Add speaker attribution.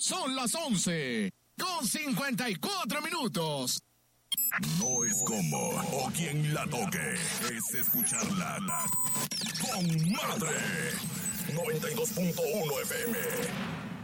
Speaker 1: Son las 11:54.
Speaker 2: No es como o quien la toque, es escucharla con madre. 92.1 FM.